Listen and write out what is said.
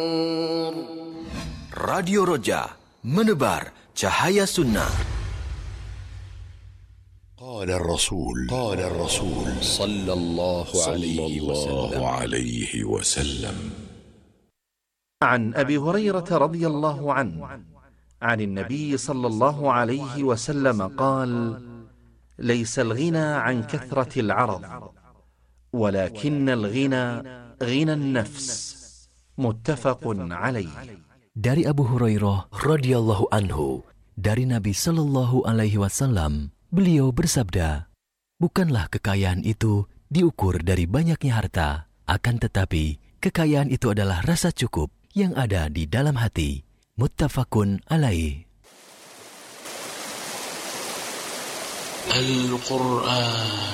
Radio Roja, menebar cahaya sunnah. قال الرسول صلى الله عليه وسلم عن أبي هريرة رضي الله عنه عن النبي صلى الله عليه وسلم قال: ليس الغنى عن كثرة العرض ولكن الغنى غنى النفس. متفق عليه. Dari Abu Hurairah radhiyallahu anhu, dari Nabi sallallahu alaihi wasallam, beliau bersabda, bukanlah kekayaan itu diukur dari banyaknya harta, akan tetapi kekayaan itu adalah rasa cukup yang ada di dalam hati. Muttafaqun alaih. Al-Quran